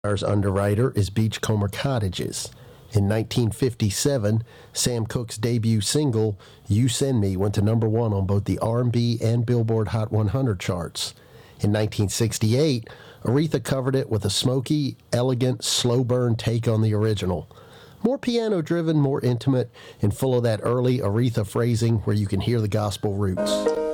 Our underwriter is Beachcomber Cottages. In 1957, Sam Cooke's debut single, You Send Me, went to number one on both the R&B and Billboard Hot 100 charts. In 1968, Aretha covered it with a smoky, elegant, slow-burn take on the original. More piano-driven, more intimate, and full of that early Aretha phrasing where you can hear the gospel roots.